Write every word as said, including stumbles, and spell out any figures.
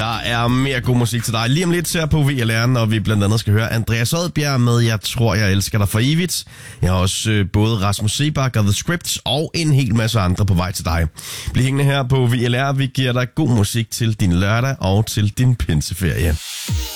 Der er mere god musik til dig. Lige om lidt ser på V L R, når vi blandt andet skal høre Andreas Odbjerg med Jeg tror, jeg elsker dig for evigt. Jeg har også øh, både Rasmus Seebach og The Scripts og en hel masse andre på vej til dig. Bliv hængende her på V L R. Vi giver dig god musik til din lørdag og til din pinseferie.